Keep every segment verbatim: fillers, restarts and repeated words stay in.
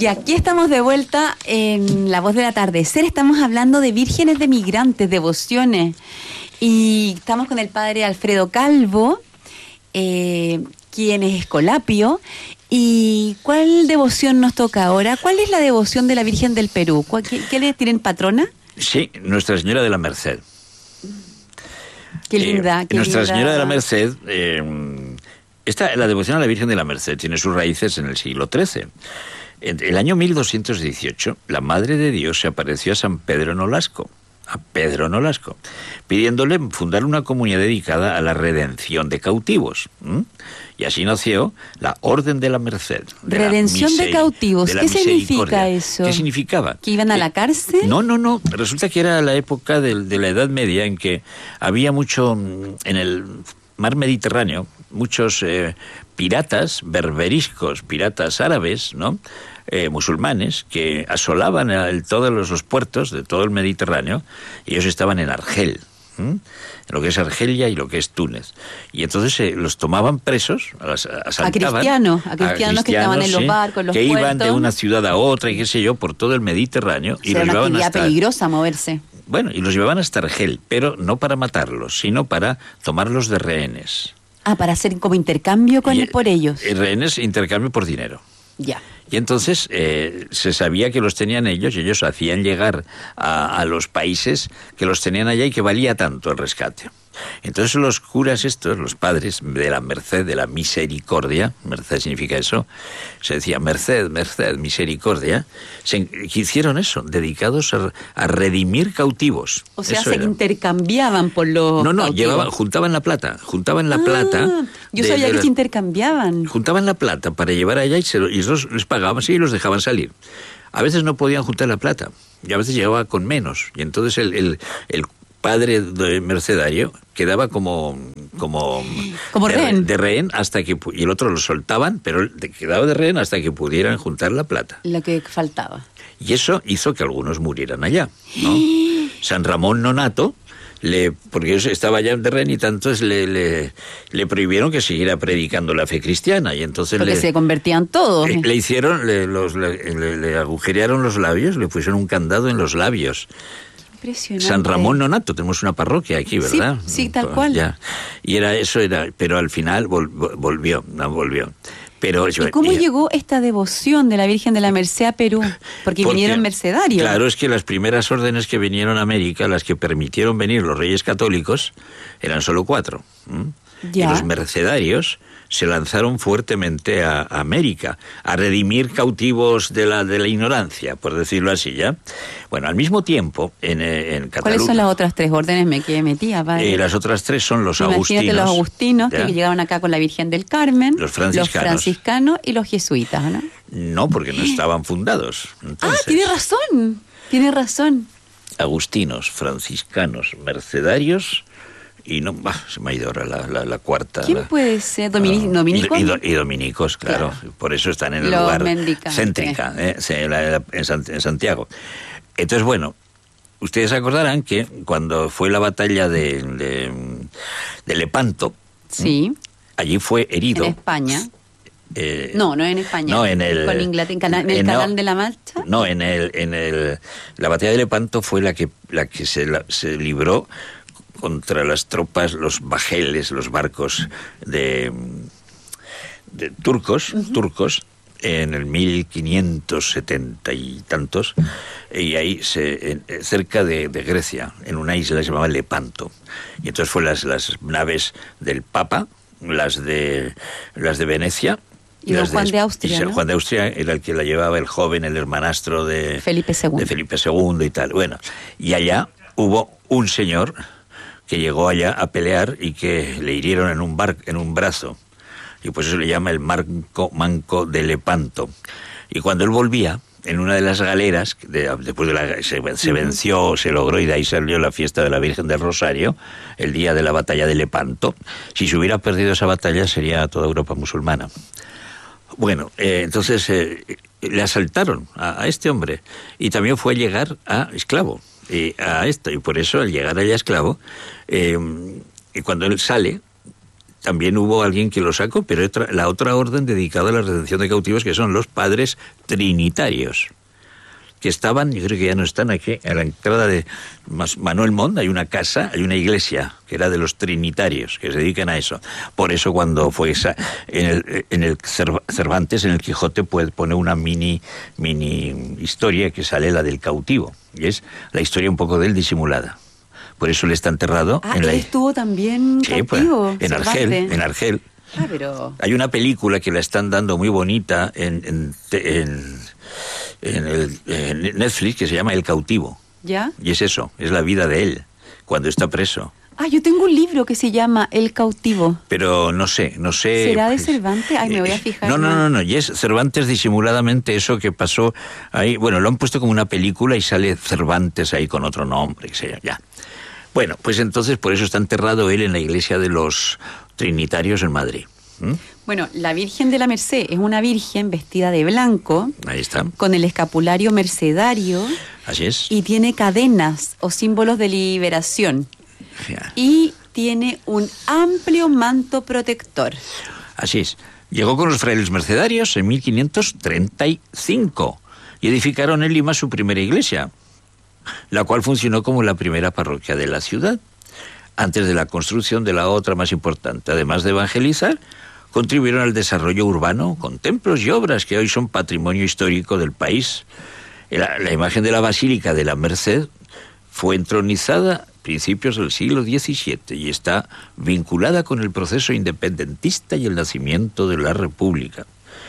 Y aquí estamos de vuelta en La Voz del Atardecer. Estamos hablando de vírgenes de migrantes, devociones. Y estamos con el padre Alfredo Calvo, eh, quien es escolapio. ¿Y cuál devoción nos toca ahora? ¿Cuál es la devoción de la Virgen del Perú? ¿Qué, qué le tienen patrona? Sí, Nuestra Señora de la Merced. Qué linda, eh, qué Nuestra linda. Señora de la Merced, eh, esta, la devoción a la Virgen de la Merced tiene sus raíces en el siglo trece. En el año mil doscientos dieciocho, la Madre de Dios se apareció a San Pedro Nolasco, a Pedro Nolasco, pidiéndole fundar una comunidad dedicada a la redención de cautivos. ¿Mm? Y así nació la Orden de la Merced. De Redención la de cautivos. de la ¿Qué significa misericordia. eso? ¿Qué significaba? ¿Que iban a la cárcel? No, no, no. Resulta que era la época de, de la Edad Media en que había mucho en el mar Mediterráneo, muchos eh, piratas berberiscos, piratas árabes, ¿no? Eh, musulmanes que asolaban el, todos los, los puertos de todo el Mediterráneo, y ellos estaban en Argel, ¿m? lo que es Argelia y lo que es Túnez, y entonces eh, los tomaban presos, asaltaban a cristianos, a cristianos a que estaban en los sí, barcos, en los que puertos, iban de una ciudad a otra y qué sé yo por todo el Mediterráneo, y era los una llevaban actividad hasta peligrosa moverse. bueno y los llevaban hasta Argel, pero no para matarlos, sino para tomarlos de rehenes. Ah, para hacer como intercambio con Y, él por ellos. eh, rehenes, intercambio por dinero. Ya. Y entonces eh, se sabía que los tenían ellos, y ellos hacían llegar a, a los países que los tenían allá y que valía tanto el rescate. Entonces los curas estos, los padres de la merced, de la misericordia, merced significa eso, se decía merced, merced, misericordia, se, que hicieron eso, dedicados a, a redimir cautivos. O sea, eso se era. intercambiaban por los No, no, cautivos. llevaban, juntaban la plata, juntaban la Ah, plata. yo de- sabía de que las- se intercambiaban. Juntaban la plata para llevar allá y, se lo, y los, les pagaban así y los dejaban salir. A veces no podían juntar la plata y a veces llegaba con menos. Y entonces el, el, el padre de mercedario quedaba como como, Como de, rehén. de rehén hasta que y el otro lo soltaban, pero él quedaba de rehén hasta que pudieran juntar la plata. Lo que faltaba. Y eso hizo que algunos murieran allá, ¿no? San Ramón Nonato, le, porque ellos estaba allá de rehén y tantos le, le, le prohibieron que siguiera predicando la fe cristiana, y entonces Porque le, se convertían todos. le, le hicieron, le, los, le, le, le agujerearon los labios, le pusieron un candado en los labios. Impresionante. San Ramón Nonato, tenemos una parroquia aquí, ¿verdad? Sí, sí, tal cual. Ya. Y era eso, era, pero al final vol, volvió, no volvió. Pero, ¿Y cómo y, llegó esta devoción de la Virgen de la Merced a Perú? Porque, porque vinieron mercedarios. Claro, es que las primeras órdenes que vinieron a América, las que permitieron venir los reyes católicos, eran solo cuatro. ¿m? Ya. Y los mercedarios se lanzaron fuertemente a, a América, a redimir cautivos de la, de la ignorancia, por decirlo así, ¿ya? Bueno, al mismo tiempo, en, en Cataluña... ¿Cuáles son las otras tres órdenes? Me quedé metida, padre. Eh, las otras tres son los Imagínate agustinos. los agustinos ¿ya? que llegaron acá con la Virgen del Carmen, Los franciscanos. los franciscanos y los jesuitas, ¿no? No, porque no estaban fundados. Entonces, Ah, tiene razón, tiene razón. agustinos, franciscanos, mercedarios y no, bah, se me ha ido ahora la, la, la cuarta. ¿Quién la, puede ser? Domini- ah, ¿Dominicos? Y, y, do- y dominicos, claro. Claro. Por eso están en el Los lugar mendicantes. céntrica, ¿eh? Sí, la- la- en, San- en Santiago. Entonces, bueno, ustedes se acordarán que cuando fue la batalla de, de, de Lepanto, Sí, allí fue herido. en España. eh, No, no en España. No, en el... Con Inglaterra, en, cana- en el eh, no, Canal de la Mancha. No, en el, en el, la batalla de Lepanto fue la que, la que se, la- se libró contra las tropas, los bajeles, los barcos de, de turcos, uh-huh. turcos, en el mil quinientos setenta y tantos, y ahí se, en, cerca de, de Grecia, en una isla que se llamaba Lepanto. Y entonces fue las, las naves del Papa, las de, las de Venecia. Y don Juan de Austria, y ¿no? Juan de Austria era el que la llevaba, el joven, el hermanastro de Felipe segundo. de Felipe segundo y tal. Bueno, y allá hubo un señor que llegó allá a pelear y que le hirieron en un bar, en un brazo, y pues eso le llama el marco, manco de Lepanto. Y cuando él volvía en una de las galeras, de, después de la, se, se venció, se logró, y de ahí salió la fiesta de la Virgen del Rosario, el día de la batalla de Lepanto. Si se hubiera perdido esa batalla sería toda Europa musulmana. Bueno, eh, entonces eh, le asaltaron a, a este hombre, y también fue a llegar a esclavo, y a esto, y por eso al llegar allá esclavo, eh, y cuando él sale, también hubo alguien que lo sacó, pero otra, la otra orden dedicada a la redención de cautivos, que son los padres trinitarios, que estaban, yo creo que ya no están aquí, a la entrada de Manuel Montt hay una casa, hay una iglesia, que era de los trinitarios, que se dedican a eso. Por eso cuando fue esa, en el, en el Cervantes, en el Quijote, pues pone una mini, mini historia que sale la del cautivo, y es la historia un poco de él disimulada. Por eso él está enterrado. Ah, en él la... estuvo también sí, cautivo. Pues, en Argel, en Argel. Ah, pero... Hay una película que la están dando muy bonita en, en, en, en, el, en Netflix que se llama El cautivo. ¿Ya? Y es eso, es la vida de él, cuando está preso. Ah, yo tengo un libro que se llama El cautivo. Pero no sé, no sé... ¿Será de Cervantes? Ay, me voy a fijar. No, no, no, no, y es Cervantes disimuladamente eso que pasó ahí. Bueno, lo han puesto como una película y sale Cervantes ahí con otro nombre, que sea, ya. Bueno, pues entonces por eso está enterrado él en la iglesia de los Trinitarios en Madrid. ¿Mm? Bueno, la Virgen de la Merced es una virgen vestida de blanco. Ahí está. Con el escapulario mercedario. Así es. Y tiene cadenas o símbolos de liberación. Ya. Y tiene un amplio manto protector. Así es. Llegó con los frailes mercedarios en mil quinientos treinta y cinco y edificaron en Lima su primera iglesia, la cual funcionó como la primera parroquia de la ciudad, antes de la construcción de la otra más importante. Además de evangelizar, contribuyeron al desarrollo urbano con templos y obras que hoy son patrimonio histórico del país. La, la imagen de la Basílica de la Merced fue entronizada a principios del siglo diecisiete y está vinculada con el proceso independentista y el nacimiento de la República.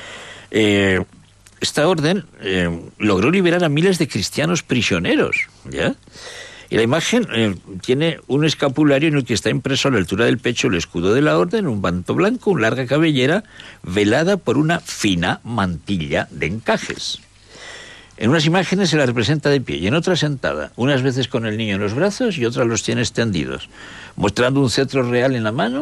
Eh, esta orden eh, logró liberar a miles de cristianos prisioneros, ¿ya? Y la imagen eh, tiene un escapulario en el que está impreso a la altura del pecho el escudo de la orden, un manto blanco, una larga cabellera, velada por una fina mantilla de encajes. En unas imágenes se la representa de pie y en otras sentada, unas veces con el niño en los brazos y otras los tiene extendidos, mostrando un cetro real en la mano